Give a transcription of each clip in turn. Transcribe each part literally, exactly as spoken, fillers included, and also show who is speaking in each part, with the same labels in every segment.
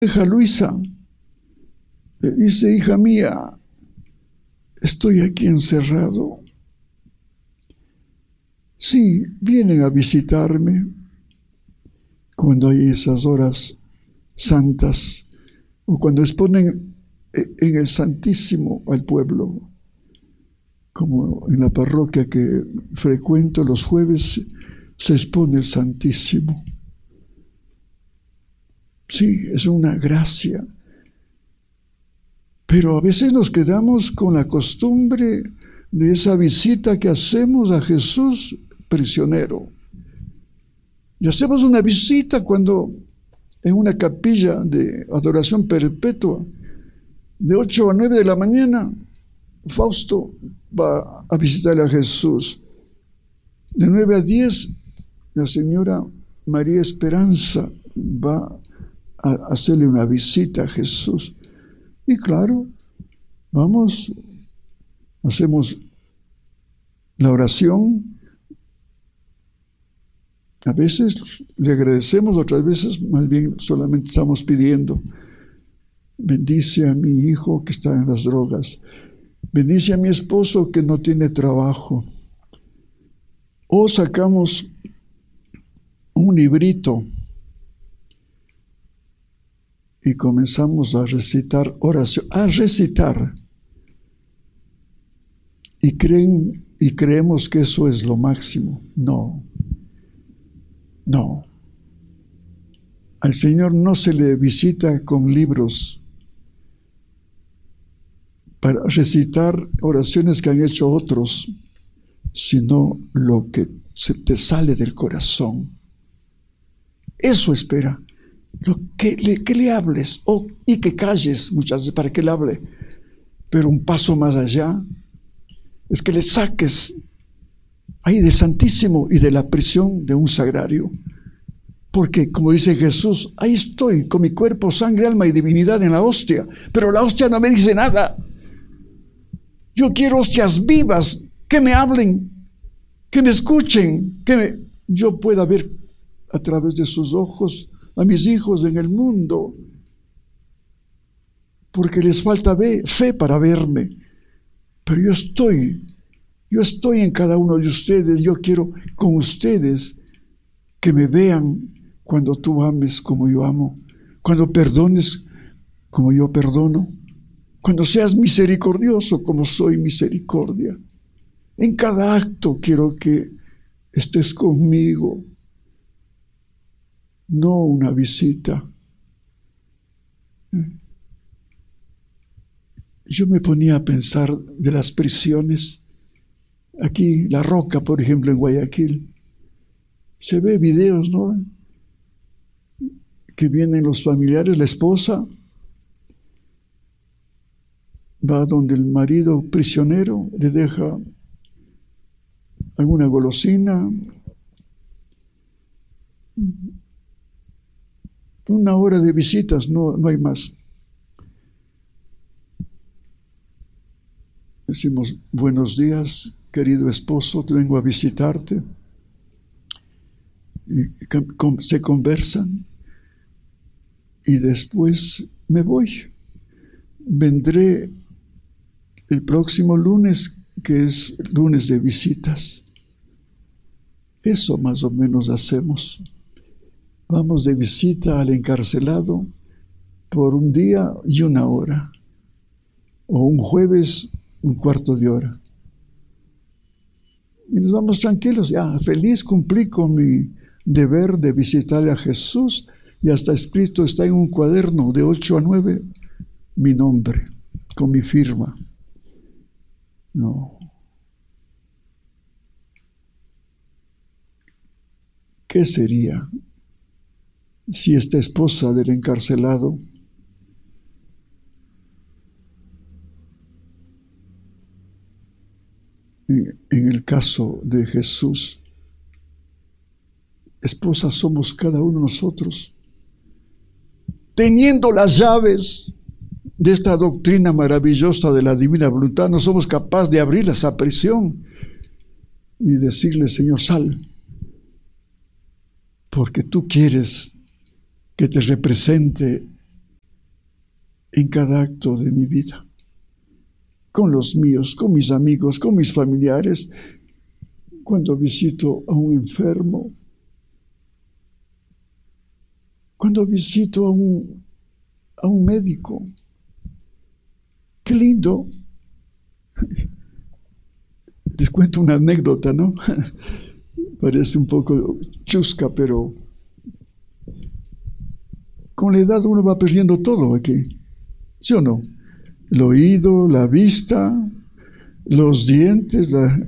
Speaker 1: hija Luisa le dice: hija mía, estoy aquí encerrado. Sí, vienen a visitarme cuando hay esas horas santas o cuando exponen en el Santísimo al pueblo, como en la parroquia que frecuento los jueves se expone el Santísimo. Sí, es una gracia. Pero a veces nos quedamos con la costumbre de esa visita que hacemos a Jesús prisionero. Y hacemos una visita cuando en una capilla de adoración perpetua, de ocho a nueve de la mañana, Fausto va a visitar a Jesús. De nueve a diez, la señora María Esperanza va a hacerle una visita a Jesús. Y claro, vamos, hacemos la oración. A veces le agradecemos, otras veces más bien solamente estamos pidiendo: bendice a mi hijo que está en las drogas, bendice a mi esposo que no tiene trabajo. O sacamos un librito y comenzamos a recitar oración, a recitar. Y creen y creemos que eso es lo máximo. No. No. Al Señor no se le visita con libros para recitar oraciones que han hecho otros, sino lo que se te sale del corazón. Eso espera. Lo que, le, que le hables oh, y que calles muchas veces para que le hable. Pero un paso más allá es que le saques ahí del Santísimo y de la prisión de un sagrario. Porque, como dice Jesús, ahí estoy con mi cuerpo, sangre, alma y divinidad en la hostia. Pero la hostia no me dice nada. Yo quiero hostias vivas que me hablen, que me escuchen, que me, yo pueda ver a través de sus ojos a mis hijos en el mundo. Porque les falta fe para verme. Pero yo estoy, yo estoy en cada uno de ustedes. Yo quiero con ustedes que me vean cuando tú ames como yo amo, cuando perdones como yo perdono, cuando seas misericordioso como soy misericordia. En cada acto quiero que estés conmigo, no una visita. Yo me ponía a pensar de las prisiones. Aquí, La Roca, por ejemplo, en Guayaquil, se ve videos, ¿no? Que vienen los familiares, la esposa va donde el marido prisionero, le deja alguna golosina, una hora de visitas, no, no hay más. Decimos: buenos días, querido esposo, te vengo a visitarte. Y se conversan y después me voy. Vendré el próximo lunes, que es lunes de visitas. Eso más o menos hacemos. Vamos de visita al encarcelado por un día y una hora, o un jueves un cuarto de hora. Y nos vamos tranquilos, ya feliz, cumplí con mi deber de visitarle a Jesús, y hasta escrito está en un cuaderno de ocho a nueve mi nombre, con mi firma. No. ¿Qué sería si esta esposa del encarcelado en, en el caso de Jesús, esposas somos cada uno de nosotros, teniendo las llaves de esta doctrina maravillosa de la divina voluntad, no somos capaces de abrir esa prisión y decirle: Señor, sal, porque tú quieres que te represente en cada acto de mi vida, con los míos, con mis amigos, con mis familiares, cuando visito a un enfermo, cuando visito a un, a un médico. Qué lindo. Les cuento una anécdota, ¿no? Parece un poco chusca, pero con la edad uno va perdiendo todo aquí, ¿sí o no? El oído, la vista, los dientes, la...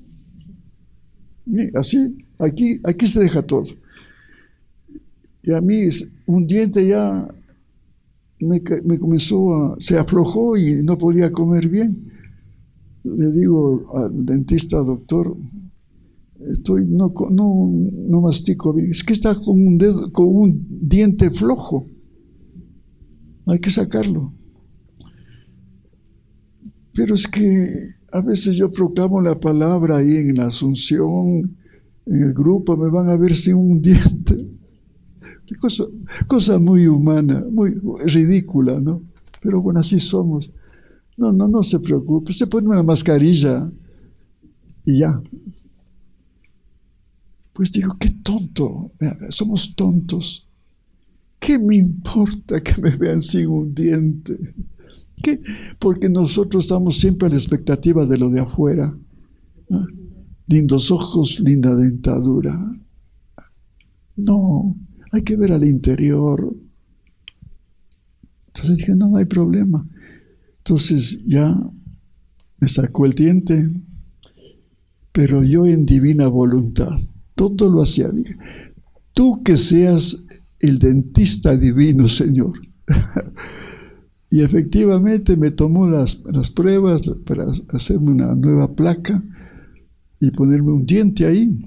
Speaker 1: así, aquí, aquí se deja todo. Y a mí un diente ya me, me comenzó a... se aflojó y no podía comer bien. Le digo al dentista, doctor, estoy, no, no, no mastico bien. Es que está con un dedo, con un diente flojo. Hay que sacarlo. Pero es que a veces yo proclamo la palabra ahí en la Asunción, en el grupo, me van a ver sin un diente. Cosa, cosa muy humana, muy ridícula, ¿no? Pero bueno, así somos. No, no, no se preocupe, se pone una mascarilla y ya. Pues digo, qué tonto, somos tontos. ¿Qué me importa que me vean sin un diente? ¿Qué? Porque nosotros estamos siempre a la expectativa de lo de afuera. ¿Ah? Lindos ojos, linda dentadura. No, hay que ver al interior. Entonces dije, no, no hay problema. Entonces ya me sacó el diente, pero yo en divina voluntad, todo lo hacía. Dije, tú que seas el dentista divino, Señor. Y efectivamente me tomó las, las pruebas para hacerme una nueva placa y ponerme un diente ahí.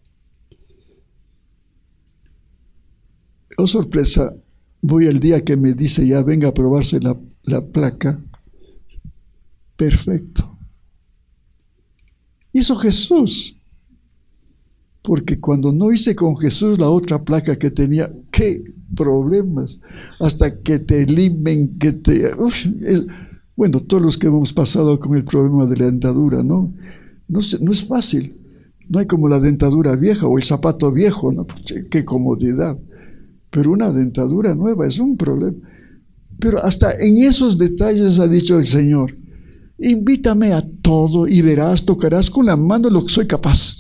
Speaker 1: Oh, sorpresa, voy el día que me dice ya venga a probarse la, la placa. Perfecto. Hizo Jesús. Porque cuando no hice con Jesús la otra placa que tenía, qué problemas, hasta que te limen, que te... Uf, es, bueno, todos los que hemos pasado con el problema de la dentadura, ¿no? No, no es fácil. No hay como la dentadura vieja o el zapato viejo, ¿no? Qué comodidad. Pero una dentadura nueva es un problema. Pero hasta en esos detalles ha dicho el Señor, invítame a todo y verás, tocarás con la mano lo que soy capaz.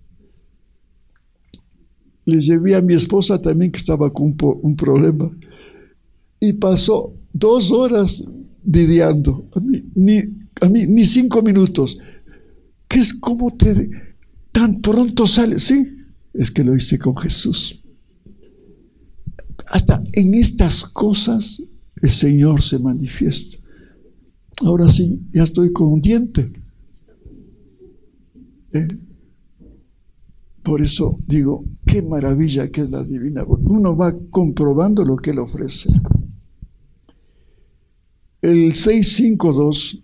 Speaker 1: Le llevé a mi esposa también que estaba con un, po, un problema y pasó dos horas lidiando, a mí ni, a mí, ni cinco minutos. ¿Qué es? ¿Cómo te tan pronto sale? Sí, es que lo hice con Jesús. Hasta en estas cosas el Señor se manifiesta. Ahora sí, ya estoy con un diente. ¿Eh? Por eso digo, qué maravilla que es la divina. Uno va comprobando lo que Él ofrece. El seis cinco dos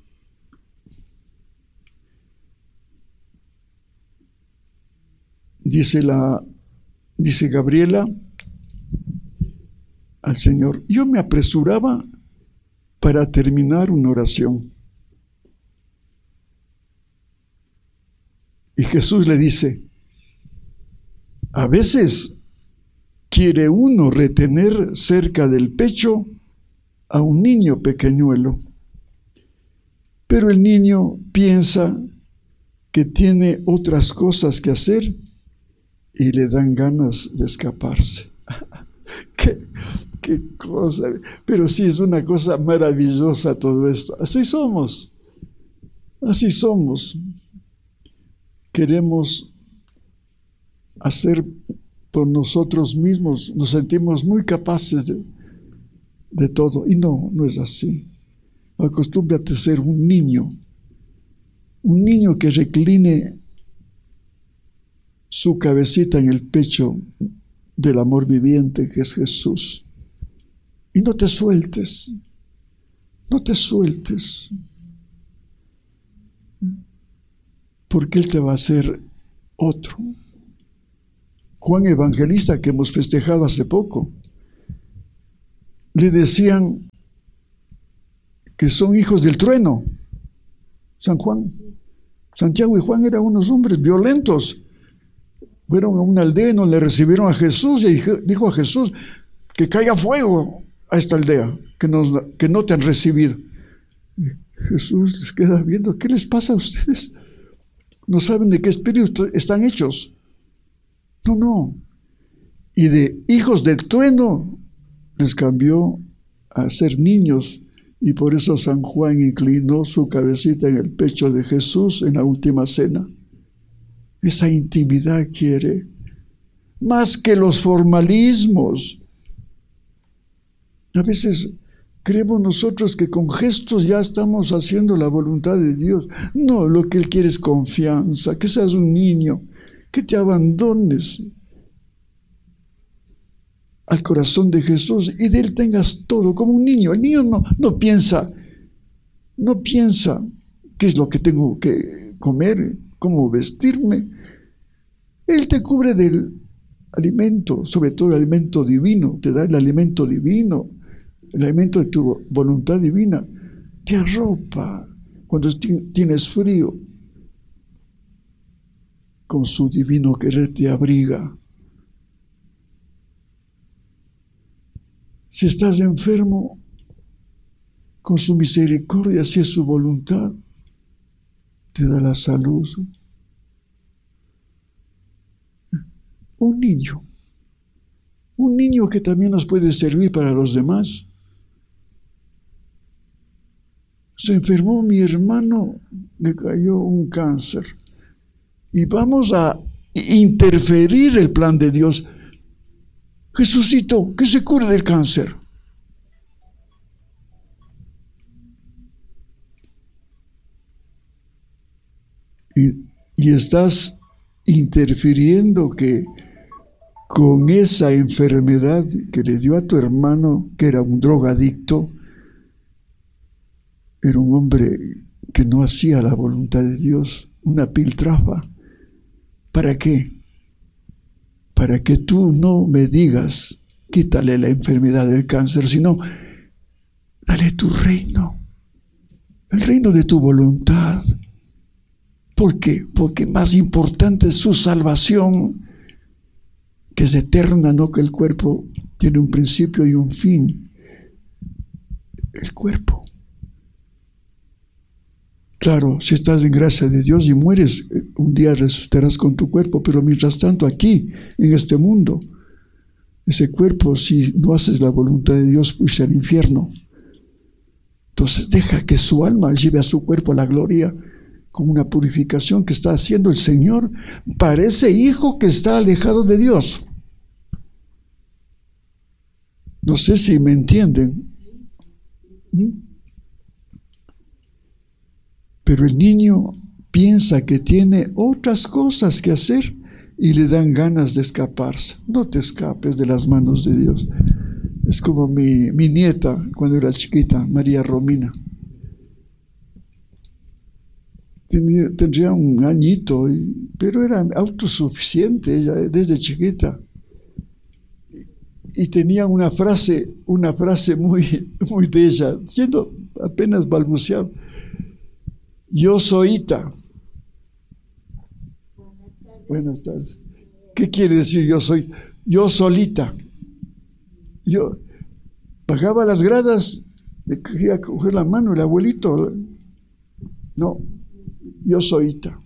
Speaker 1: dice, la, dice Gabriela al Señor, yo me apresuraba para terminar una oración. Y Jesús le dice, a veces quiere uno retener cerca del pecho a un niño pequeñuelo, pero el niño piensa que tiene otras cosas que hacer y le dan ganas de escaparse. ¿Qué, qué cosa? Pero sí es una cosa maravillosa todo esto. Así somos, así somos. Queremos hacer por nosotros mismos, nos sentimos muy capaces de, de todo, y no, no es así. Acostúmbrate a ser un niño, un niño que recline su cabecita en el pecho del amor viviente que es Jesús, y no te sueltes, no te sueltes, porque Él te va a hacer otro. Juan Evangelista, que hemos festejado hace poco, le decían, que son hijos del trueno. San Juan, Santiago y Juan eran unos hombres violentos. Fueron a una aldea, no le recibieron a Jesús y dijo a Jesús que caiga fuego a esta aldea, que, nos, que no te han recibido. Y Jesús les queda viendo, ¿qué les pasa a ustedes? No saben de qué espíritu están hechos. No, no. Y de hijos del trueno les cambió a ser niños. Y por eso San Juan inclinó su cabecita en el pecho de Jesús en la última cena. Esa intimidad quiere, más que los formalismos. A veces creemos nosotros que con gestos ya estamos haciendo la voluntad de Dios. No, lo que Él quiere es confianza, que seas un niño, que te abandones al corazón de Jesús y de Él tengas todo, como un niño. El niño no, no piensa, no piensa qué es lo que tengo que comer, cómo vestirme. Él te cubre del alimento, sobre todo el alimento divino, te da el alimento divino, el alimento de tu voluntad divina, te arropa cuando tienes frío, con su divino querer te abriga. Si estás enfermo, con su misericordia, si es su voluntad, te da la salud. Un niño, un niño que también nos puede servir para los demás. Se enfermó mi hermano, le cayó un cáncer. Y vamos a interferir el plan de Dios. Jesucito, que se cure del cáncer. Y, y estás interfiriendo que con esa enfermedad que le dio a tu hermano, que era un drogadicto, era un hombre que no hacía la voluntad de Dios, una piltrafa. ¿Para qué? Para que tú no me digas, quítale la enfermedad del cáncer, sino dale tu reino, el reino de tu voluntad. ¿Por qué? Porque más importante es su salvación, que es eterna, no que el cuerpo tiene un principio y un fin. El cuerpo. Claro, si estás en gracia de Dios y mueres, un día resucitarás con tu cuerpo, pero mientras tanto aquí, en este mundo, ese cuerpo, si no haces la voluntad de Dios, pues al infierno. Entonces deja que su alma lleve a su cuerpo a la gloria, con una purificación que está haciendo el Señor para ese hijo que está alejado de Dios. No sé si me entienden. ¿Mm? Pero el niño piensa que tiene otras cosas que hacer y le dan ganas de escaparse. No te escapes de las manos de Dios. Es como mi, mi nieta cuando era chiquita, María Romina. Tenía, tendría un añito, y, pero era autosuficiente ella desde chiquita. Y tenía una frase, una frase muy, muy de ella, yendo apenas balbuceando. Yo soyita. Buenas tardes. ¿Qué quiere decir yo soy? Yo solita. Yo bajaba las gradas, le quería coger la mano el abuelito. No, yo soyita.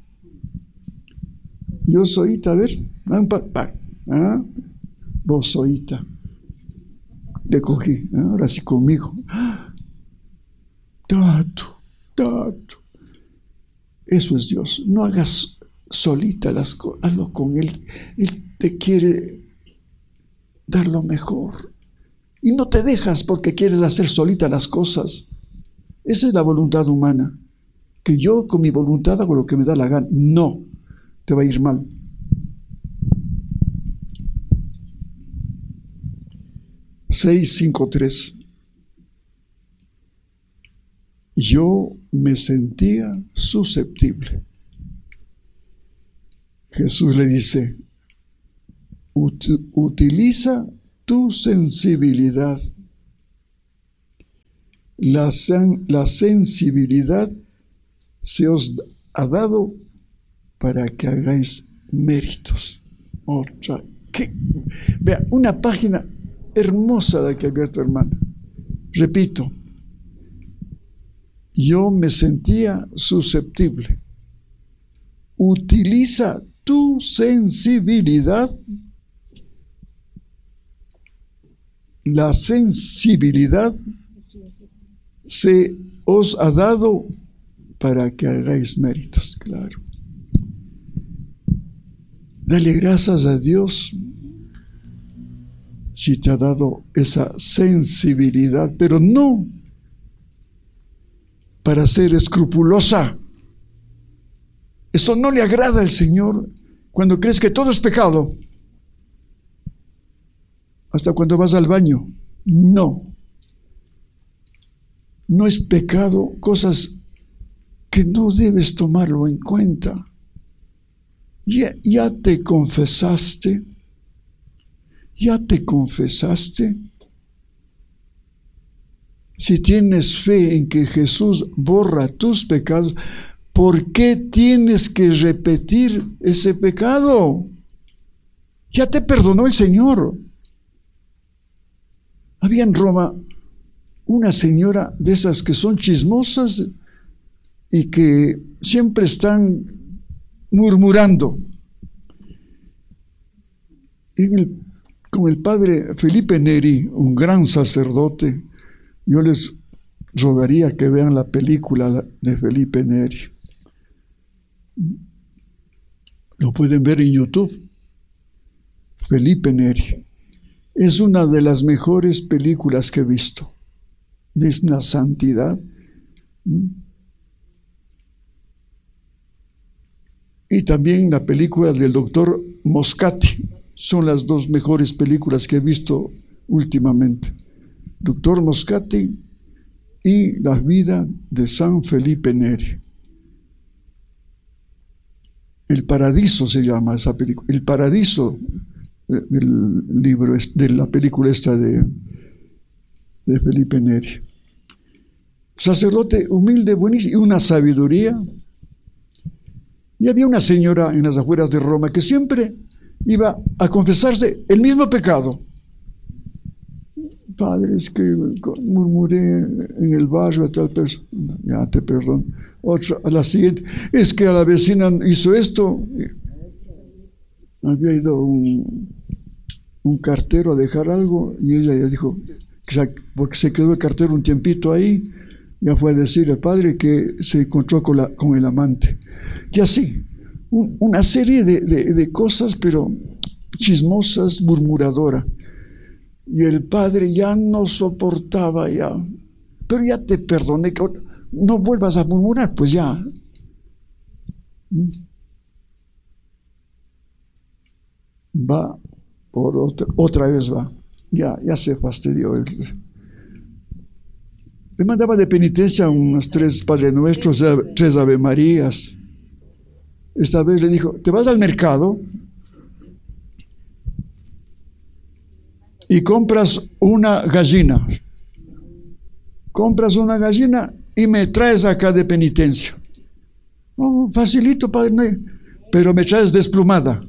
Speaker 1: Yo soyita, a ver. ¿Ah? Vos soyita. Le cogí, ¿ah? Ahora sí conmigo. Tato, tato. Eso es Dios. No hagas solita las cosas, hazlo con Él. Él te quiere dar lo mejor. Y no te dejas porque quieres hacer solita las cosas. Esa es la voluntad humana. Que yo con mi voluntad hago lo que me da la gana. No, te va a ir mal. seis, cinco, tres. Yo me sentía susceptible. Jesús le dice, utiliza tu sensibilidad La, sen, la sensibilidad se os ha dado para que hagáis méritos. Otra, ¿qué? Vea, una página hermosa la que ha abierto, hermano. Repito, yo me sentía susceptible. Utiliza tu sensibilidad. La sensibilidad se os ha dado para que hagáis méritos, claro. Dale gracias a Dios si te ha dado esa sensibilidad, pero no para ser escrupulosa. Eso no le agrada al Señor cuando crees que todo es pecado. Hasta cuando vas al baño. No. No es pecado, cosas que no debes tomarlo en cuenta. Ya, ya te confesaste. Ya te confesaste. Si tienes fe en que Jesús borra tus pecados, ¿por qué tienes que repetir ese pecado? Ya te perdonó el Señor. Había en Roma una señora de esas que son chismosas y que siempre están murmurando. En el, con el padre Felipe Neri, un gran sacerdote, yo les rogaría que vean la película de Felipe Neri. Lo pueden ver en YouTube. Felipe Neri. Es una de las mejores películas que he visto. Es una santidad. Y también la película del doctor Moscati. Son las dos mejores películas que he visto últimamente. Doctor Moscati y la vida de San Felipe Neri. El Paradiso se llama esa película. El Paradiso del libro, de la película esta de, de Felipe Neri. Sacerdote humilde, buenísimo, y una sabiduría. Y había una señora en las afueras de Roma que siempre iba a confesarse el mismo pecado. Padre, es que murmuré en el barrio a tal persona, ya te perdono. Otra, a la siguiente, es que a la vecina hizo esto. Había ido un, un cartero a dejar algo y ella ya dijo, porque se quedó el cartero un tiempito ahí, ya fue a decir al padre que se encontró con, la, con el amante. Y así, un, una serie de, de, de cosas, pero chismosas, murmuradoras. Y el padre ya no soportaba ya, pero ya te perdoné, que no vuelvas a murmurar, pues ya. Va, por otra, otra vez va, ya, ya se fastidió. Me mandaba de penitencia unos tres Padre Nuestros, tres Ave Marías. Esta vez le dijo, ¿te vas al mercado? Y compras una gallina. Compras una gallina y me traes acá de penitencia. Oh, facilito, padre, pero me traes desplumada.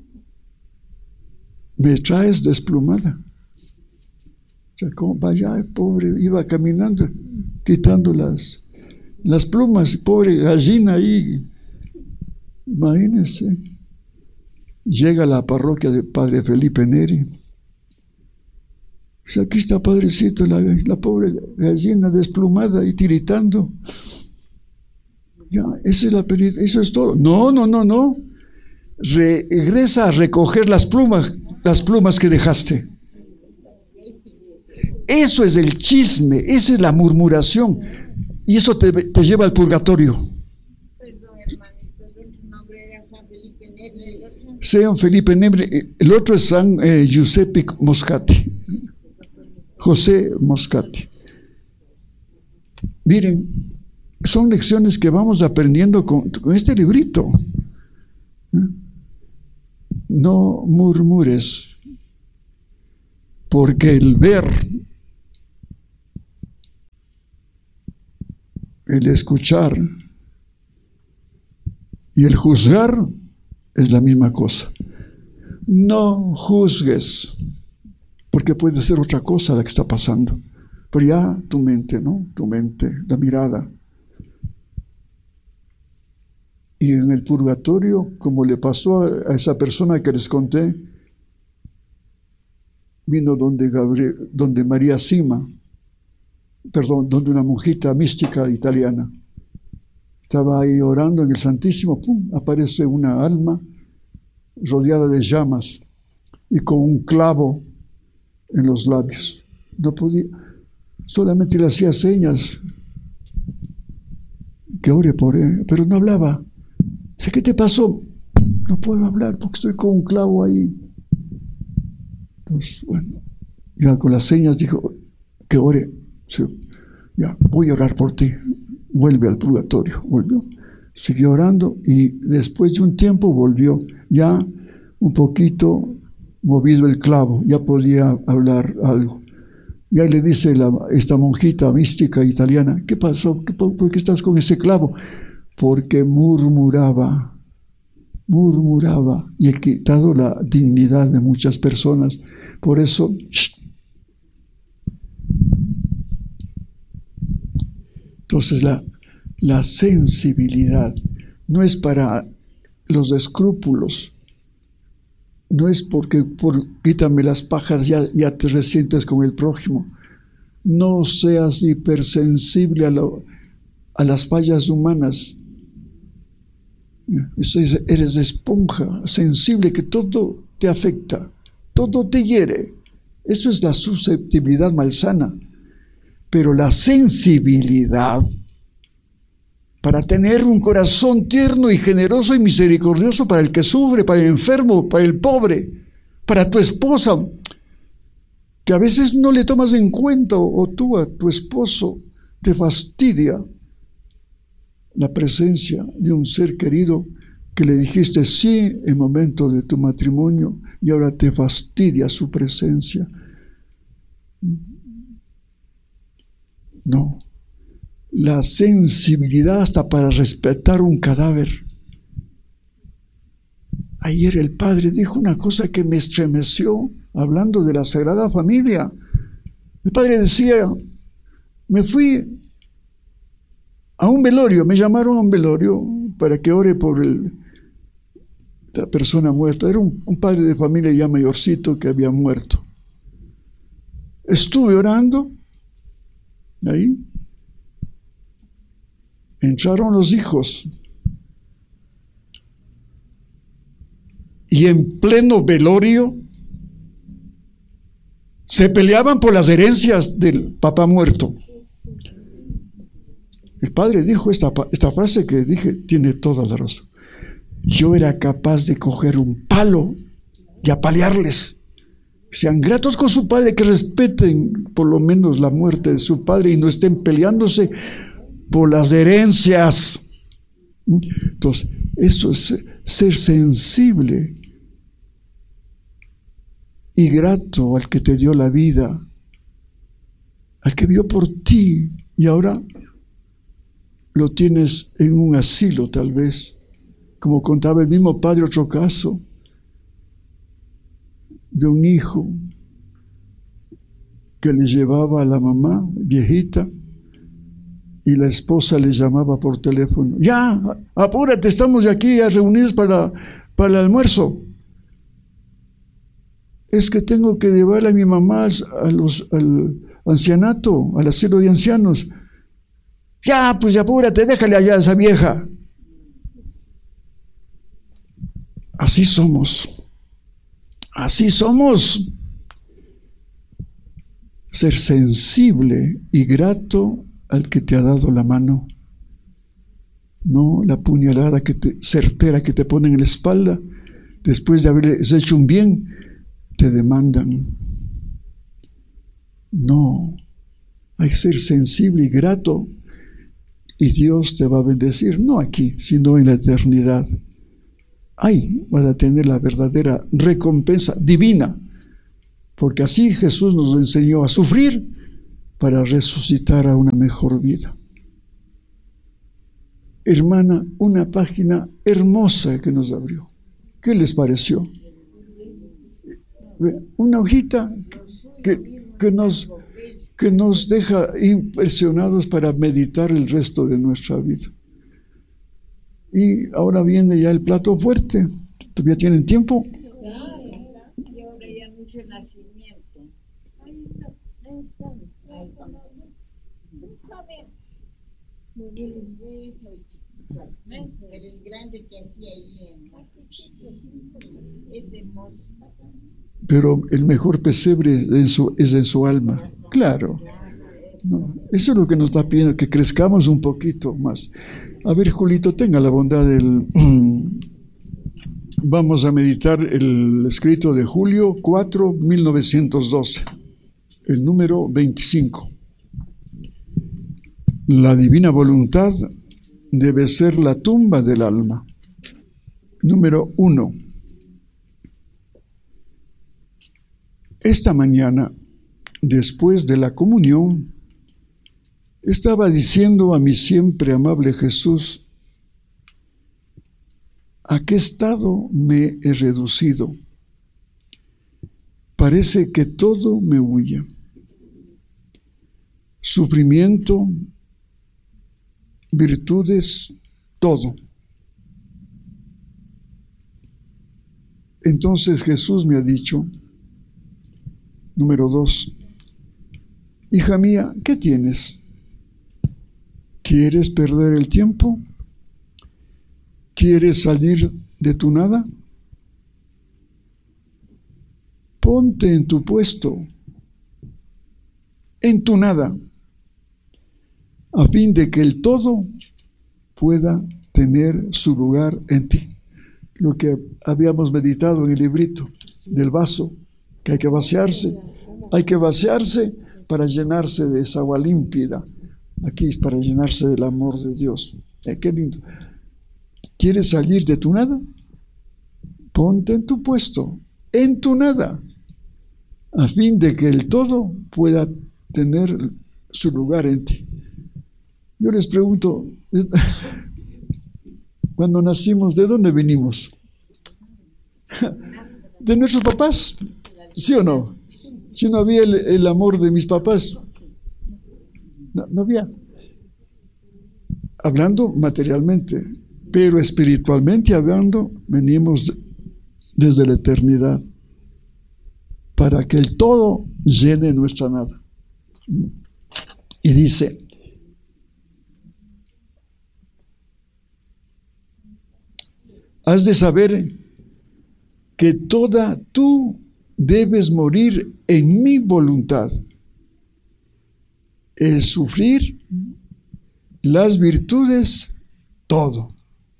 Speaker 1: Me traes desplumada. O sea, como vaya, el pobre, iba caminando, quitando las, las plumas, pobre gallina ahí. Imagínense. Llega a la parroquia de Padre Felipe Neri. O sea, aquí está, padrecito, la, la pobre gallina desplumada y tiritando. Ya, esa es la penitencia, eso es todo. No, no, no, no. Regresa a recoger las plumas, las plumas que dejaste. Eso es el chisme, esa es la murmuración. Y eso te, te lleva al purgatorio.
Speaker 2: Perdón, hermanito, el otro nombre era San Felipe Neri.
Speaker 1: San Felipe Neri, el otro es San eh, Giuseppe Moscati. José Moscati. Miren, son lecciones que vamos aprendiendo con, con este librito. No murmures, porque el ver el escuchar y el juzgar es la misma cosa. No juzgues, porque puede ser otra cosa la que está pasando. Pero ya tu mente, ¿no? Tu mente, la mirada. Y en el purgatorio, como le pasó a esa persona que les conté, vino donde, Gabriel, donde María Sima, perdón, donde una monjita mística italiana. Estaba ahí orando en el Santísimo, pum, aparece una alma rodeada de llamas y con un clavo en los labios. No podía, solamente le hacía señas que ore por él, pero no hablaba. Dice, ¿qué te pasó? No puedo hablar porque estoy con un clavo ahí. Entonces, bueno, ya con las señas dijo que ore. Sí, ya, voy a orar por ti. Vuelve al purgatorio. Volvió. Siguió orando y después de un tiempo volvió. Ya un poquito movido el clavo, ya podía hablar algo. Y ahí le dice la, esta monjita mística italiana, ¿qué pasó? ¿Qué, ¿Por qué estás con ese clavo? Porque murmuraba, murmuraba y he quitado la dignidad de muchas personas. Por eso, shh. Entonces la, la sensibilidad no es para los escrúpulos, no es porque por quítame las pajas ya, ya te resientes con el prójimo. No seas hipersensible a, lo, a las fallas humanas. Eres esponja, sensible, que todo te afecta, todo te hiere. Eso es la susceptibilidad malsana. Pero la sensibilidad, para tener un corazón tierno y generoso y misericordioso para el que sufre, para el enfermo, para el pobre, para tu esposa, que a veces no le tomas en cuenta, o tú a tu esposo te fastidia la presencia de un ser querido que le dijiste sí en el momento de tu matrimonio y ahora te fastidia su presencia. No, la sensibilidad hasta para respetar un cadáver. Ayer el padre dijo una cosa que me estremeció, hablando de la Sagrada Familia. El padre decía, me fui a un velorio, me llamaron a un velorio para que ore por el, la persona muerta. Era un, un padre de familia ya mayorcito que había muerto. Estuve orando. Ahí entraron los hijos y en pleno velorio se peleaban por las herencias del papá muerto. El padre dijo esta, esta frase que dije, tiene toda la razón. Yo era capaz de coger un palo y apalearles. Sean gratos con su padre, que respeten por lo menos la muerte de su padre y no estén peleándose por las herencias. Entonces, eso es ser sensible y grato al que te dio la vida, al que vio por ti y ahora lo tienes en un asilo tal vez, como contaba el mismo padre otro caso de un hijo que le llevaba a la mamá viejita y la esposa le llamaba por teléfono, ya, apúrate, estamos aquí reunidos para, para el almuerzo. Es que tengo que llevarle a mi mamá a los, al ancianato, al asilo de ancianos. Ya, pues apúrate, déjale allá a esa vieja. Así somos. Así somos. Ser sensible y grato al que te ha dado la mano. No la puñalada que te, certera que te ponen en la espalda. Después de haberles hecho un bien, te demandan. No. Hay que ser sensible y grato. Y Dios te va a bendecir, no aquí, sino en la eternidad. Ahí vas a tener la verdadera recompensa divina, porque así Jesús nos enseñó a sufrir para resucitar a una mejor vida. hermana, una página hermosa que nos abrió. ¿Qué les pareció? Una hojita que, que, nos, que nos deja impresionados para meditar el resto de nuestra vida. Y ahora viene ya el plato fuerte. ¿Todavía tienen tiempo?
Speaker 2: Y ahora ya mucho nacimiento. Ahí está, ahí está. Ahí está. Muy bien. Pero el grande que hacía ahí en... es hermoso.
Speaker 1: Pero el mejor pesebre en su, es en su alma. Claro. No, eso es lo que nos está pidiendo, que crezcamos un poquito más. A ver, Julito, tenga la bondad del... Vamos a meditar el escrito de julio cuatro, mil novecientos doce, el número veinticinco. La divina voluntad debe ser la tumba del alma. Número uno. Esta mañana, después de la comunión, estaba diciendo a mi siempre amable Jesús, ¿a qué estado me he reducido? Parece que todo me huye. Sufrimiento, virtudes, todo. Entonces Jesús me ha dicho, número dos, hija mía, ¿qué tienes? ¿Quieres perder el tiempo? ¿Quieres salir de tu nada? Ponte en tu puesto, en tu nada, a fin de que el todo pueda tener su lugar en ti. Lo que habíamos meditado en el librito del vaso, que hay que vaciarse, hay que vaciarse para llenarse de esa agua límpida. Aquí es para llenarse del amor de Dios. Eh, qué lindo. ¿Quieres salir de tu nada? Ponte en tu puesto, en tu nada, a fin de que el todo pueda tener su lugar en ti. Yo les pregunto, cuando nacimos, ¿de dónde venimos? ¿De nuestros papás? ¿Sí o no? Si no había el, el amor de mis papás, no, no había. Hablando materialmente, pero espiritualmente hablando, venimos de, desde la eternidad, para que el todo llene nuestra nada. Y dice, has de saber que toda tú debes morir en mi voluntad. El sufrir, las virtudes, todo.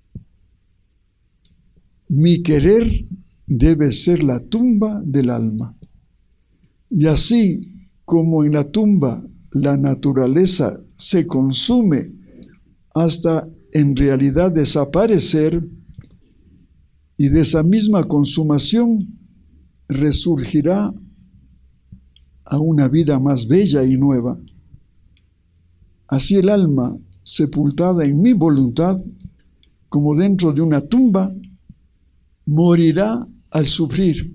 Speaker 1: Mi querer debe ser la tumba del alma. Y así como en la tumba la naturaleza se consume hasta en realidad desaparecer, y de esa misma consumación resurgirá a una vida más bella y nueva. Así el alma, sepultada en mi voluntad, como dentro de una tumba, morirá al sufrir,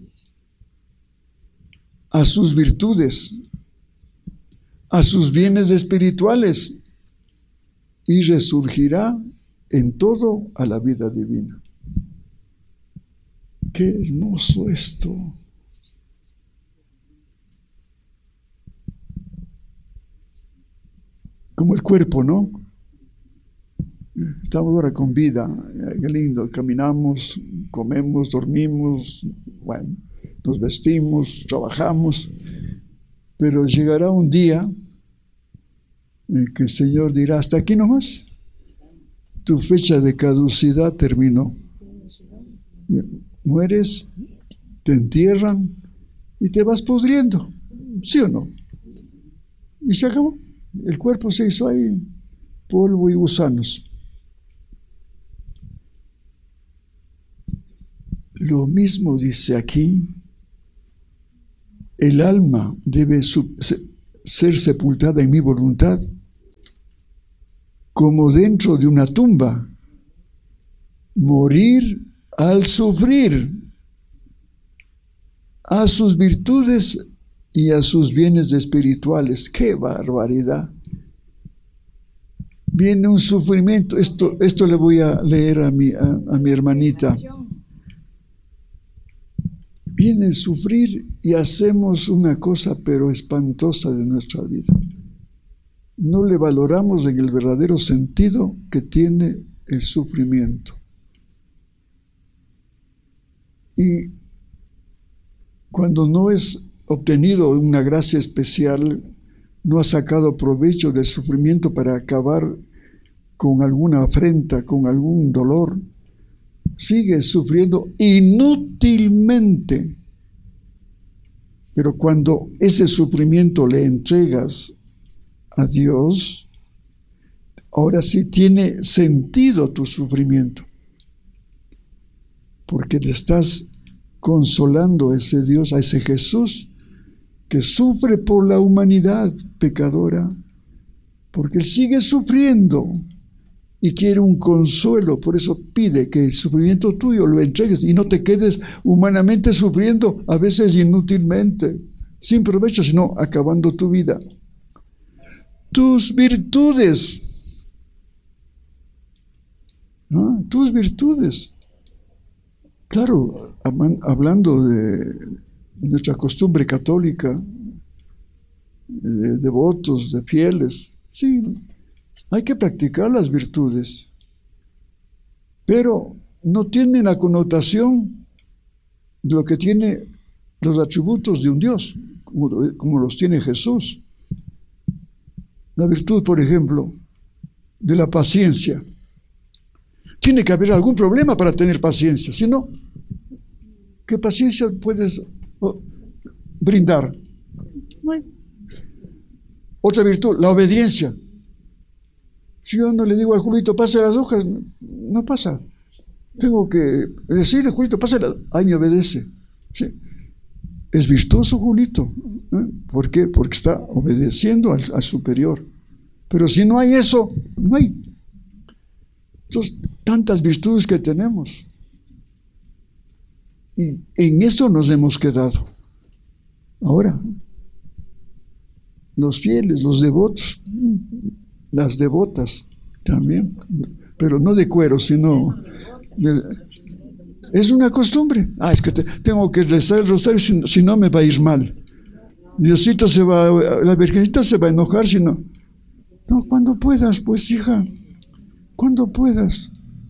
Speaker 1: a sus virtudes, a sus bienes espirituales, y resurgirá en todo a la vida divina. ¡Qué hermoso esto! Como el cuerpo, ¿no? Estamos ahora con vida, qué lindo, caminamos, comemos, dormimos, bueno, nos vestimos, trabajamos, pero llegará un día en que el Señor dirá, hasta aquí nomás, tu fecha de caducidad terminó. Mueres, te entierran y te vas pudriendo, ¿sí o no? Y se acabó. El cuerpo se hizo ahí polvo y gusanos. Lo mismo dice aquí, el alma debe ser sepultada en mi voluntad, como dentro de una tumba, morir al sufrir, a sus virtudes y a sus bienes espirituales. ¡Qué barbaridad! Viene un sufrimiento. Esto, esto le voy a leer a mi, a, a mi hermanita. Viene a sufrir y hacemos una cosa pero espantosa de nuestra vida. No le valoramos en el verdadero sentido que tiene el sufrimiento. Y cuando no es obtenido una gracia especial, no ha sacado provecho del sufrimiento para acabar con alguna afrenta, con algún dolor, sigue sufriendo inútilmente. Pero cuando ese sufrimiento le entregas a Dios, ahora sí tiene sentido tu sufrimiento, porque le estás consolando a ese Dios, a ese Jesús que sufre por la humanidad pecadora, porque Él sigue sufriendo y quiere un consuelo. Por eso pide que el sufrimiento tuyo lo entregues y no te quedes humanamente sufriendo, a veces inútilmente, sin provecho, sino acabando tu vida. Tus virtudes, ¿no? Tus virtudes. Claro, hablando de nuestra costumbre católica, de devotos, de fieles, sí, hay que practicar las virtudes, pero no tiene la connotación de lo que tiene los atributos de un Dios, como, como los tiene Jesús. La virtud, por ejemplo, de la paciencia. Tiene que haber algún problema para tener paciencia, si no, ¿qué paciencia puedes oh, brindar? Otra virtud, la obediencia. Si yo no le digo al Julito, pase las hojas, no pasa. Tengo que decirle, Julito, pase, ahí me obedece. ¿Sí? Es virtuoso Julito. ¿Eh? ¿Por qué? Porque está obedeciendo al, al superior. Pero si no hay eso, no hay. Entonces, tantas virtudes que tenemos. Y en esto nos hemos quedado. Ahora, los fieles, los devotos, las devotas también, pero no de cuero, sino de, es una costumbre. Ah, es que te, tengo que rezar el rosario, si, si no me va a ir mal. Diosito se va, la Virgencita se va a enojar si no. No, cuando puedas, pues hija, cuando puedas.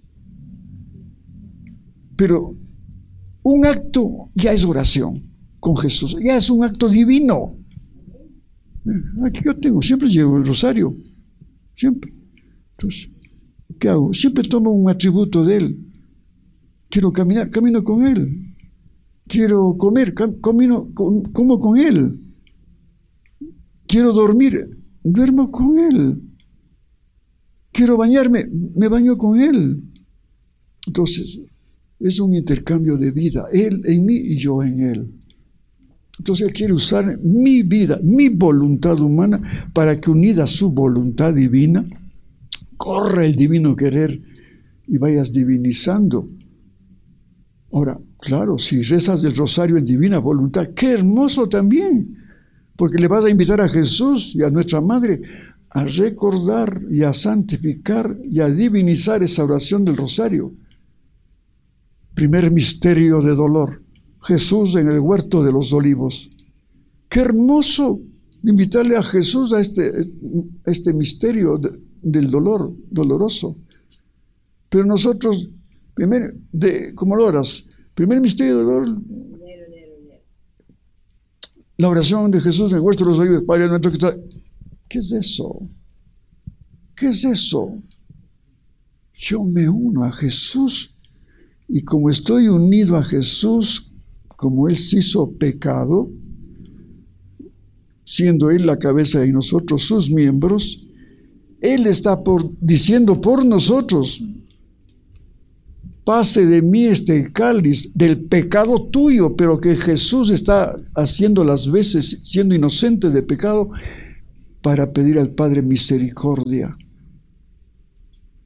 Speaker 1: Pero un acto ya es oración con Jesús, ya es un acto divino. Aquí yo tengo, siempre llevo el rosario, siempre. Entonces, ¿qué hago? Siempre tomo un atributo de Él. Quiero caminar, camino con Él. Quiero comer, camino, como con Él. Quiero dormir, duermo con Él. Quiero bañarme, me baño con Él. Entonces, es un intercambio de vida, Él en mí y yo en Él. Entonces Él quiere usar mi vida, mi voluntad humana, para que unida a su voluntad divina, corra el divino querer y vayas divinizando. Ahora, claro, si rezas el rosario en divina voluntad, qué hermoso también, porque le vas a invitar a Jesús y a nuestra Madre a recordar y a santificar y a divinizar esa oración del rosario. Primer misterio de dolor, Jesús en el huerto de los olivos. Qué hermoso invitarle a Jesús a este, este misterio de, del dolor, doloroso. Pero nosotros, primer, de, ¿cómo lo oras? Primer misterio de dolor, la oración de Jesús en el huerto de los olivos. Padre nuestro que está. ¿Qué es eso? ¿Qué es eso? Yo me uno a Jesús. Y como estoy unido a Jesús, como Él se hizo pecado, siendo Él la cabeza y nosotros sus miembros, Él está por, diciendo por nosotros, pase de mí este cáliz del pecado tuyo, pero que Jesús está haciendo las veces, siendo inocente de pecado, para pedir al Padre misericordia.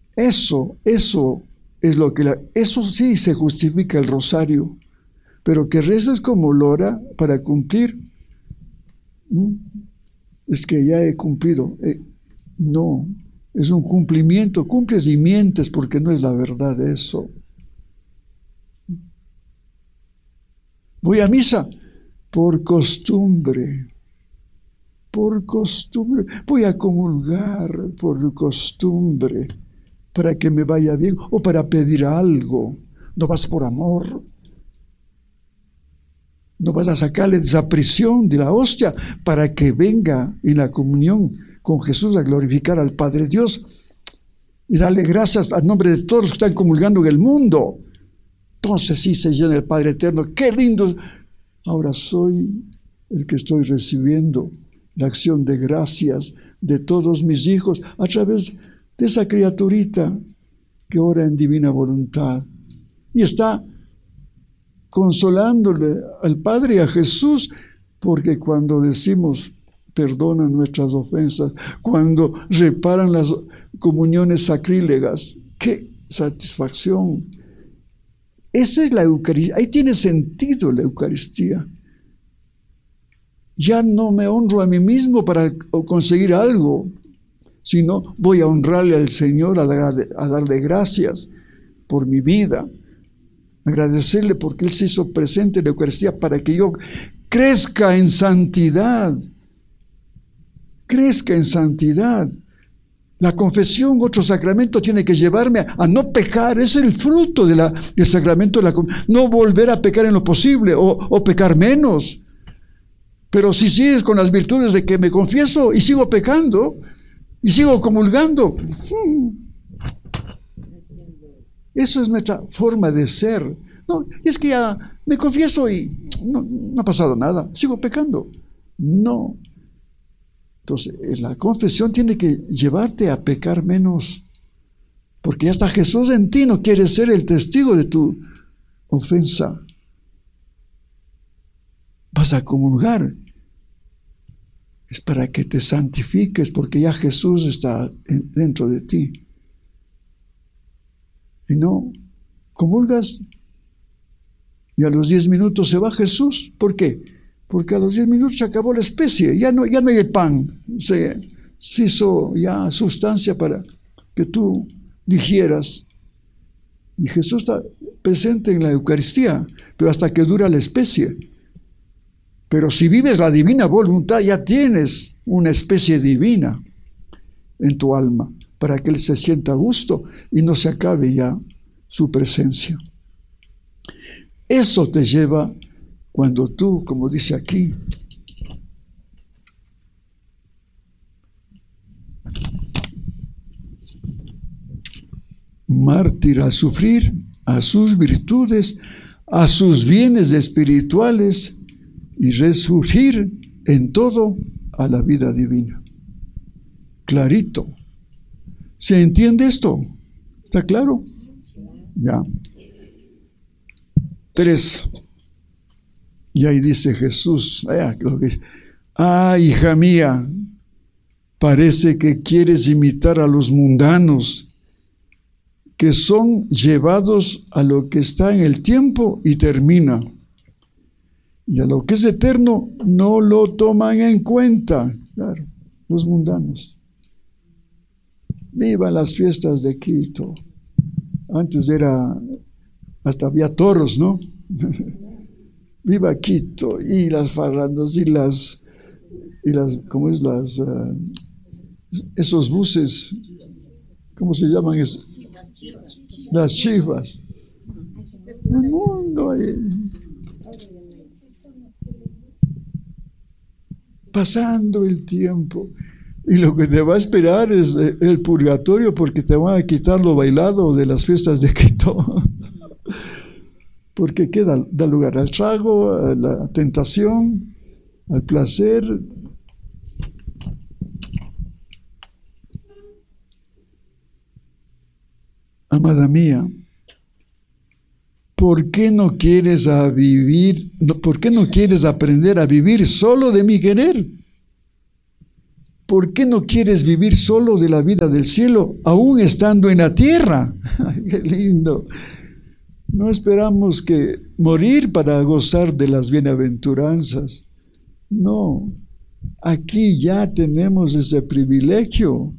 Speaker 1: Eso, eso es lo que... La, eso sí se justifica el rosario. Pero que reces como lora para cumplir, ¿Mm? es que ya he cumplido. Eh, no, es un cumplimiento. Cumples y mientes porque no es la verdad eso. Voy a misa por costumbre. Por costumbre. Voy a comulgar por costumbre para que me vaya bien o para pedir algo. No vas por amor. No vas a sacarle de esa prisión de la hostia para que venga en la comunión con Jesús a glorificar al Padre Dios y darle gracias al nombre de todos los que están comulgando en el mundo. Entonces sí se llena el Padre Eterno. ¡Qué lindo! Ahora soy el que estoy recibiendo la acción de gracias de todos mis hijos a través de esa criaturita que ora en divina voluntad y está consolándole al Padre y a Jesús, porque cuando decimos perdona nuestras ofensas, cuando reparan las comuniones sacrílegas, qué satisfacción. Esa es la Eucaristía, ahí tiene sentido la Eucaristía. Ya no me honro a mí mismo para conseguir algo, sino voy a honrarle al Señor, a, dar, a darle gracias por mi vida, agradecerle porque Él se hizo presente en la Eucaristía para que yo crezca en santidad, crezca en santidad. La confesión, otro sacramento, tiene que llevarme a, a no pecar. Es el fruto de la, del sacramento de la confesión. No volver a pecar en lo posible o, o pecar menos. Pero si sigues con las virtudes de que me confieso y sigo pecando y sigo comulgando, eso es nuestra forma de ser. No, es que ya me confieso y no, no ha pasado nada, sigo pecando. No. Entonces, la confesión tiene que llevarte a pecar menos, porque ya está Jesús en ti, no quiere ser el testigo de tu ofensa. Vas a comulgar, es para que te santifiques, porque ya Jesús está en, dentro de ti. Y no, comulgas y a los diez minutos se va Jesús. ¿Por qué? Porque a los diez minutos se acabó la especie, ya no, ya no hay el pan, se, se hizo ya sustancia para que tú digieras. Y Jesús está presente en la Eucaristía, pero hasta que dura la especie. Pero si vives la divina voluntad, ya tienes una especie divina en tu alma, para que Él se sienta a gusto y no se acabe ya su presencia. Eso te lleva cuando tú, como dice aquí, mártir a sufrir, a sus virtudes, a sus bienes espirituales y resurgir en todo a la vida divina. Clarito. ¿Se entiende esto? ¿Está claro? Ya. Tres. Y ahí dice Jesús, ah, hija mía, parece que quieres imitar a los mundanos, que son llevados a lo que está en el tiempo y termina. Y a lo que es eterno no lo toman en cuenta. Claro, los mundanos. Viva las fiestas de Quito. Antes era, hasta había toros, ¿no? Viva Quito y las farrandas y las, y las, ¿cómo es? Las, uh, esos buses, ¿cómo se llaman eso? Las chivas. El mundo ahí. Pasando el tiempo. Y lo que te va a esperar es el purgatorio, porque te van a quitar lo bailado de las fiestas de Quito. Porque queda, da lugar al trago, a la tentación, al placer. Amada mía, ¿por qué no quieres a vivir, no, por qué no quieres aprender a vivir solo de mi querer? ¿por qué no quieres vivir solo de la vida del cielo, aún estando en la tierra? ¡Qué lindo! No esperamos que morir para gozar de las bienaventuranzas. No, aquí ya tenemos ese privilegio.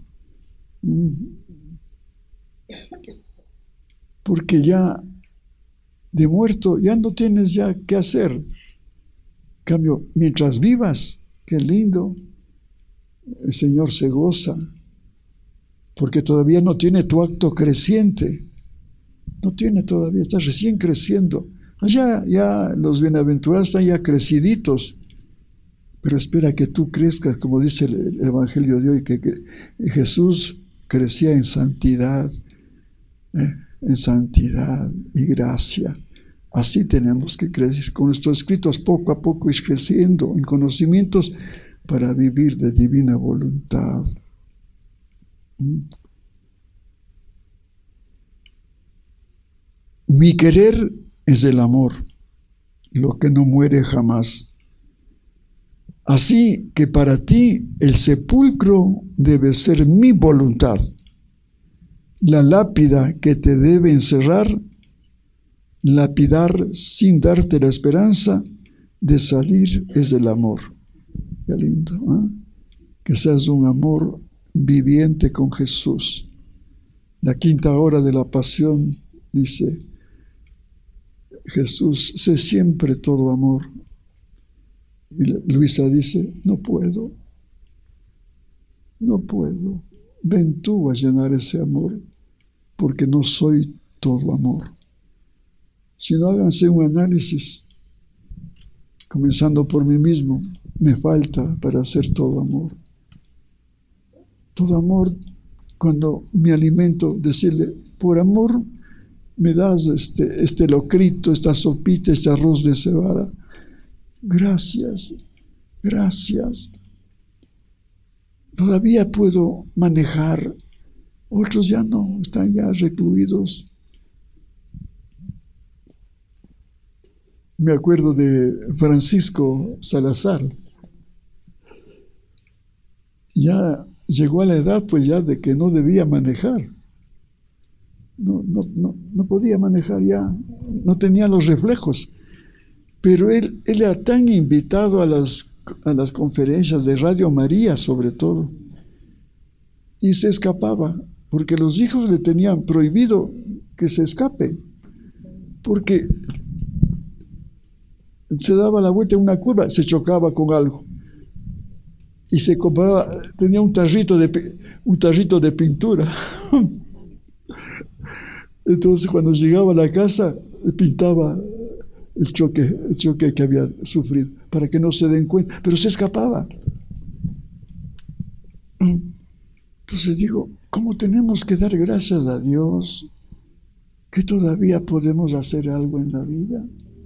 Speaker 1: Porque ya de muerto ya no tienes ya qué hacer. En cambio, mientras vivas, qué lindo, el Señor se goza, porque todavía no tiene tu acto creciente. No tiene todavía, está recién creciendo. Allá ya los bienaventurados están ya creciditos, pero espera que tú crezcas, como dice el Evangelio de hoy, que, que Jesús crecía en santidad, eh, en santidad y gracia. Así tenemos que crecer, con nuestros escritos poco a poco ir creciendo en conocimientos para vivir de divina voluntad. Mi querer es el amor, lo que no muere jamás. Así que para ti el sepulcro debe ser mi voluntad. La lápida que te debe encerrar, lapidar sin darte la esperanza de salir es el amor. Qué lindo, ¿eh? Que seas un amor viviente con Jesús. La quinta hora de la pasión dice, Jesús, sé siempre todo amor. Y Luisa dice, no puedo, no puedo. Ven tú a llenar ese amor, porque no soy todo amor. Si no, háganse un análisis, comenzando por mí mismo, me falta para ser todo amor. Todo amor, cuando me alimento, decirle, por amor me das este, este locrito, esta sopita, este arroz de cebada. Gracias, gracias. Todavía puedo manejar, otros ya no, están ya recluidos. Me acuerdo de Francisco Salazar. Ya llegó a la edad, pues ya de que no debía manejar. No, no, no, no podía manejar ya, no tenía los reflejos. Pero él, él era tan invitado a las, a las conferencias de Radio María, sobre todo, y se escapaba, porque los hijos le tenían prohibido que se escape, porque se daba la vuelta en una curva, se chocaba con algo, y se compraba, tenía un tarrito de, un tarrito de pintura. Entonces, cuando llegaba a la casa, pintaba el choque, el choque que había sufrido, para que no se den cuenta, pero se escapaba. Entonces digo, ¿cómo tenemos que dar gracias a Dios que todavía podemos hacer algo en la vida?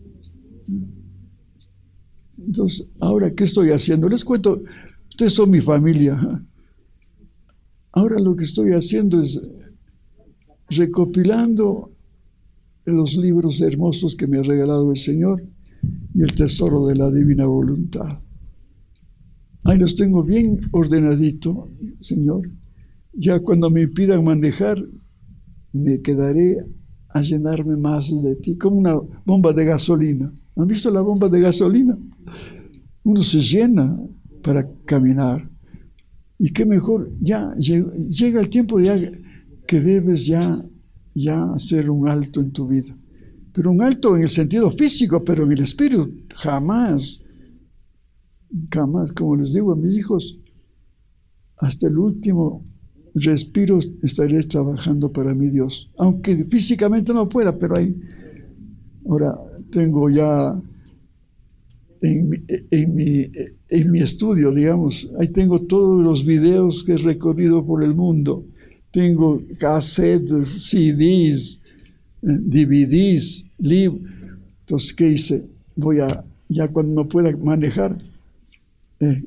Speaker 1: Entonces, ahora, ¿qué estoy haciendo? Les cuento, ustedes son mi familia. Ahora lo que estoy haciendo es recopilando los libros hermosos que me ha regalado el Señor y el tesoro de la divina voluntad. Ahí los tengo bien ordenadito, Señor. Ya cuando me pidan manejar, me quedaré a llenarme más de ti, como una bomba de gasolina. ¿Han visto la bomba de gasolina? Uno se llena para caminar. Y qué mejor, ya llega el tiempo ya que debes ya ya hacer un alto en tu vida. Pero un alto en el sentido físico, pero en el espíritu, jamás, jamás, como les digo a mis hijos, hasta el último respiro estaré trabajando para mi Dios, aunque físicamente no pueda, pero ahí, ahora tengo ya en, en, mi, en mi estudio, digamos, ahí tengo todos los videos que he recorrido por el mundo. Tengo cassettes, C Ds, D V Ds, libros. Entonces, ¿qué hice? Voy a, ya cuando no pueda manejar, eh,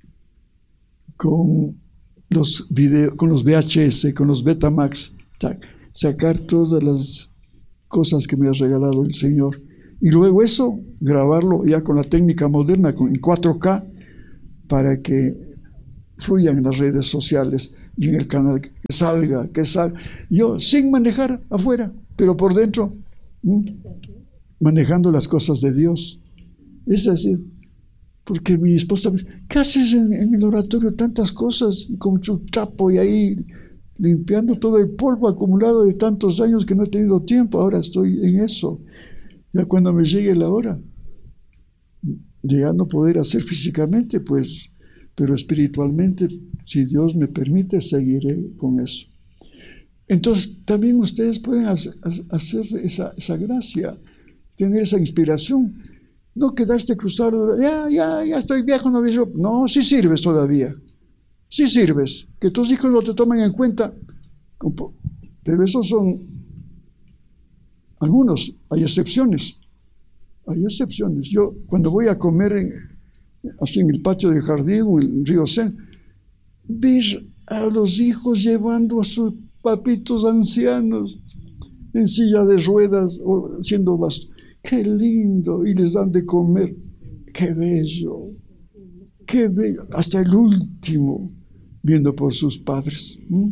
Speaker 1: con los videos, con los V H S, con los Betamax, tac, sacar todas las cosas que me ha regalado el Señor. Y luego eso, grabarlo ya con la técnica moderna, con, en cuatro K, para que fluya en las redes sociales y en el canal, que salga, que salga. Yo sin manejar afuera, pero por dentro, ¿m? manejando las cosas de Dios. Es así. Porque mi esposa me dice, ¿qué haces en, en el oratorio? Tantas cosas, con su trapo y ahí limpiando todo el polvo acumulado de tantos años que no he tenido tiempo. Ahora estoy en eso. Ya cuando me llegue la hora, ya no poder hacer físicamente, pues, pero espiritualmente, si Dios me permite, seguiré con eso. Entonces, también ustedes pueden hacer, hacer esa, esa gracia, tener esa inspiración. No quedaste cruzado, ya, ya, ya estoy viejo, no viejo. No, sí sirves todavía. Sí sirves. Que tus hijos no te tomen en cuenta. Pero esos son algunos. Hay excepciones. Hay excepciones. Yo, cuando voy a comer en, así en el patio del jardín o en el río Sen, ver a los hijos llevando a sus papitos ancianos en silla de ruedas o haciendo bastón. ¡Qué lindo! Y les dan de comer. ¡Qué bello! ¡Qué bello! Hasta el último, viendo por sus padres. ¿Mm?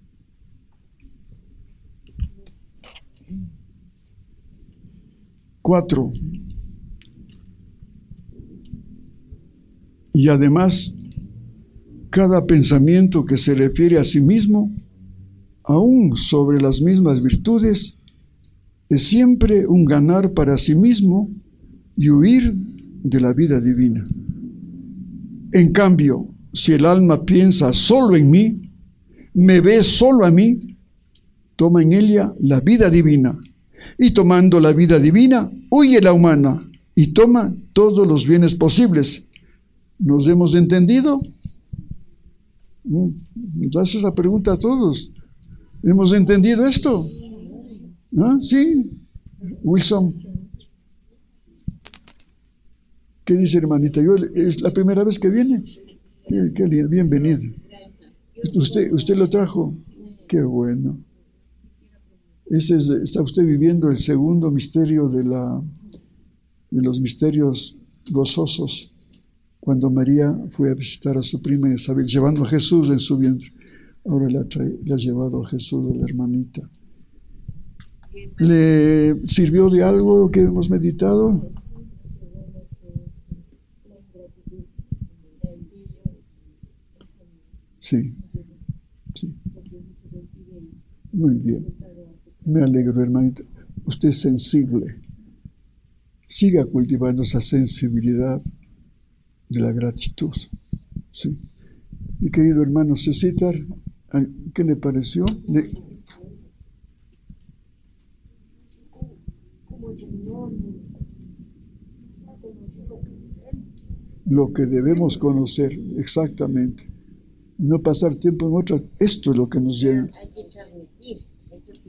Speaker 1: Cuatro. Y además, cada pensamiento que se refiere a sí mismo, aún sobre las mismas virtudes, es siempre un ganar para sí mismo y huir de la vida divina. En cambio, si el alma piensa solo en mí, me ve solo a mí, toma en ella la vida divina, y tomando la vida divina, huye la humana, y toma todos los bienes posibles. ¿Nos hemos entendido? Nos haces la pregunta a todos. ¿Hemos entendido esto? ¿Ah? Sí, Wilson. ¿Qué dice, hermanita? Yo, es la primera vez que viene. Qué, qué bienvenido. ¿Usted, usted lo trajo? Qué bueno. Ese es, está usted viviendo el segundo misterio de, la, de los misterios gozosos, cuando María fue a visitar a su prima Isabel, llevando a Jesús en su vientre. Ahora le ha, traído, le ha llevado a Jesús a la hermanita. ¿Le sirvió de algo lo que hemos meditado? Sí, sí. Muy bien. Me alegro, hermanito. Usted es sensible. Siga cultivando esa sensibilidad de la gratitud. Sí. Mi querido hermano Cecitar, ¿qué le pareció? Le... Lo que debemos conocer, exactamente. No pasar tiempo en otra. Esto es lo que nos llena.
Speaker 2: Hay que transmitir. Hay que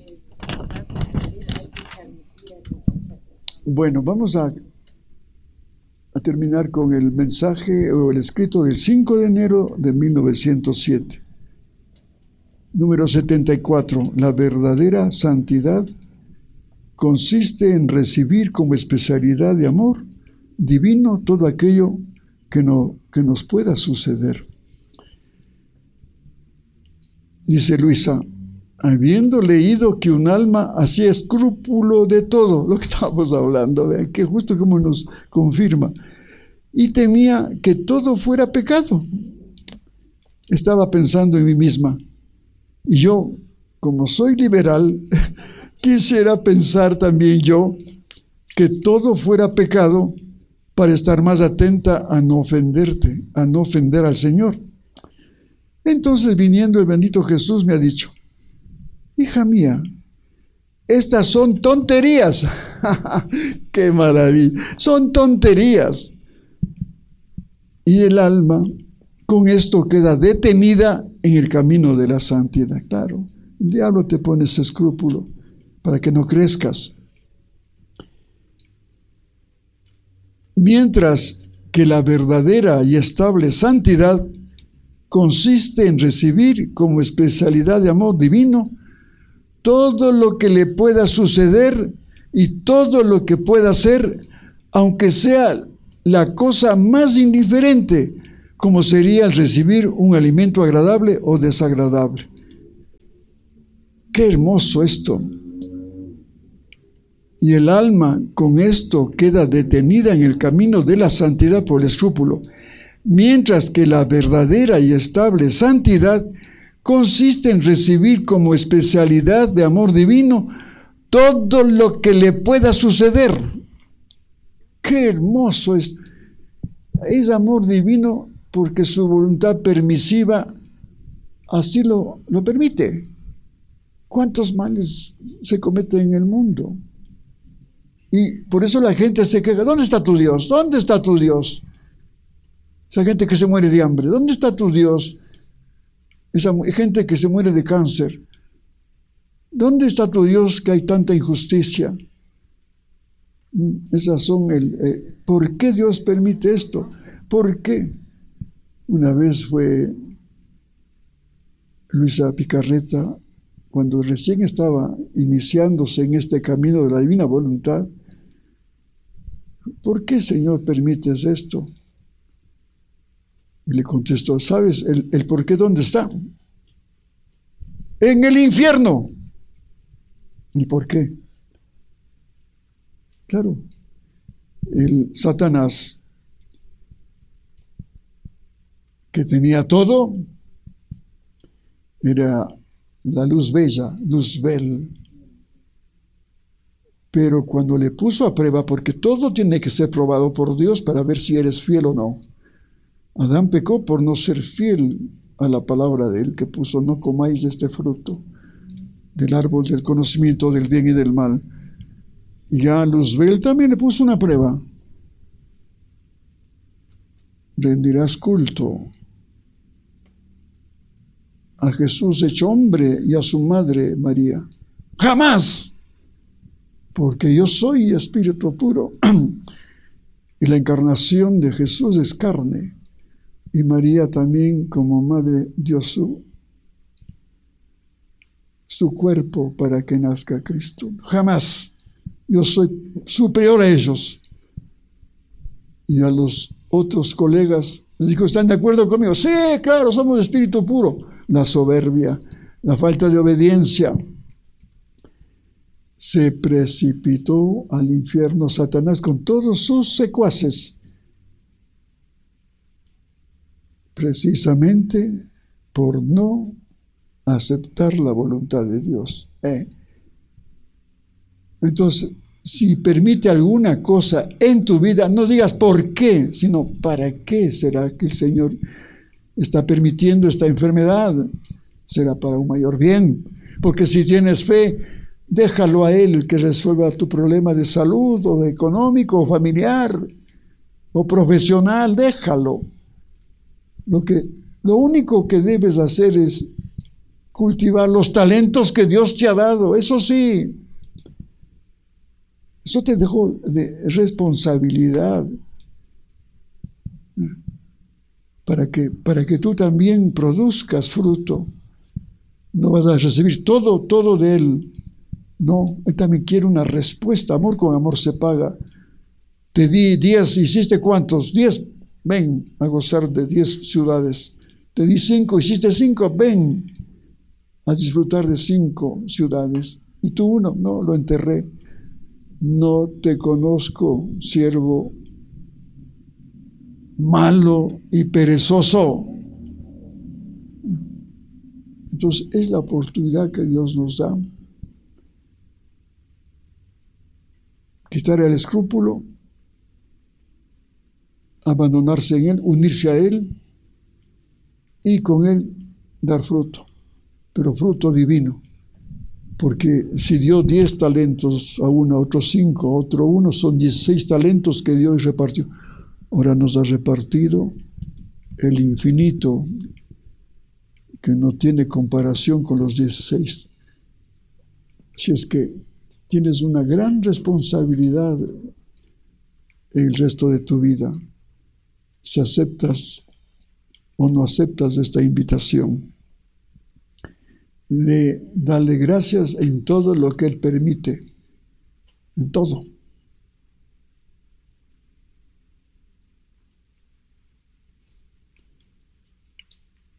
Speaker 2: transmitir.
Speaker 1: Bueno, vamos a, a terminar con el mensaje o el escrito del cinco de enero de mil novecientos siete. Número setenta y cuatro. La verdadera santidad consiste en recibir como especialidad de amor divino todo aquello que, no, que nos pueda suceder. Dice Luisa, habiendo leído que un alma hacía escrúpulo de todo, lo que estábamos hablando, vean que justo como nos confirma, y temía que todo fuera pecado. Estaba pensando en mí misma, y yo, como soy liberal, quisiera pensar también yo que todo fuera pecado para estar más atenta a no ofenderte, a no ofender al Señor. Entonces, viniendo el bendito Jesús, me ha dicho, hija mía, estas son tonterías. ¡Qué maravilla! Son tonterías. Y el alma con esto queda detenida en el camino de la santidad. Claro, el diablo te pone ese escrúpulo para que no crezcas. Mientras que la verdadera y estable santidad consiste en recibir como especialidad de amor divino todo lo que le pueda suceder y todo lo que pueda ser, aunque sea la cosa más indiferente, como sería el recibir un alimento agradable o desagradable. Qué hermoso esto. Y el alma con esto queda detenida en el camino de la santidad por el escrúpulo, mientras que la verdadera y estable santidad consiste en recibir como especialidad de amor divino todo lo que le pueda suceder. Qué hermoso es. Es amor divino porque su voluntad permisiva así lo, lo permite. ¿Cuántos males se cometen en el mundo? Y por eso la gente se queja. ¿Dónde está tu Dios? ¿Dónde está tu Dios? Esa gente que se muere de hambre. ¿Dónde está tu Dios? Esa gente que se muere de cáncer. ¿Dónde está tu Dios que hay tanta injusticia? Esas son el... Eh, ¿por qué Dios permite esto? ¿Por qué? Una vez fue Luisa Picarreta, cuando recién estaba iniciándose en este camino de la divina voluntad. ¿Por qué, Señor, permites esto? Y le contestó, ¿sabes el, el por qué dónde está? En el infierno. ¿Y por qué? Claro, el Satanás, que tenía todo, era la luz bella, Luzbel. Pero cuando le puso a prueba, porque todo tiene que ser probado por Dios para ver si eres fiel o no. Adán pecó por no ser fiel a la palabra de él, que puso, no comáis de este fruto, del árbol del conocimiento del bien y del mal. Y a Luzbel también le puso una prueba. Rendirás culto a Jesús hecho hombre y a su madre María. ¡Jamás! Porque yo soy espíritu puro. Y la encarnación de Jesús es carne. Y María también como madre dio su, su cuerpo para que nazca Cristo. Jamás. Yo soy superior a ellos. Y a los otros colegas les digo, ¿están de acuerdo conmigo? Sí, claro, somos espíritu puro. La soberbia, la falta de obediencia. Se precipitó al infierno Satanás con todos sus secuaces, precisamente por no aceptar la voluntad de Dios. ¿Eh? Entonces, si permite alguna cosa en tu vida, no digas por qué, sino para qué será que el Señor está permitiendo esta enfermedad. Será para un mayor bien, porque si tienes fe, déjalo a Él que resuelva tu problema de salud o de económico o familiar o profesional, déjalo. Lo que, lo único que debes hacer es cultivar los talentos que Dios te ha dado, eso sí. Eso te dejó de responsabilidad para que, para que tú también produzcas fruto. No vas a recibir todo, todo de Él. No, Él también quiere una respuesta. Amor con amor se paga. Te di diez, ¿hiciste cuántos? Diez, ven a gozar de diez ciudades. Te di cinco, ¿hiciste cinco? Ven a disfrutar de cinco ciudades. Y tú uno, no, lo enterré. No te conozco, siervo malo y perezoso. Entonces es la oportunidad que Dios nos da. Quitar el escrúpulo, abandonarse en Él, unirse a Él y con Él dar fruto, pero fruto divino. Porque si dio diez talentos a uno, a otro cinco, a otro uno, son dieciséis talentos que dio y repartió. Ahora nos ha repartido el infinito, que no tiene comparación con los dieciséis. Así es que tienes una gran responsabilidad en el resto de tu vida, si aceptas o no aceptas esta invitación. De darle gracias en todo lo que Él permite, en todo.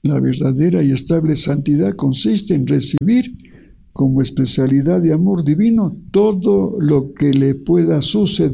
Speaker 1: La verdadera y estable santidad consiste en recibir como especialidad de amor divino todo lo que le pueda suceder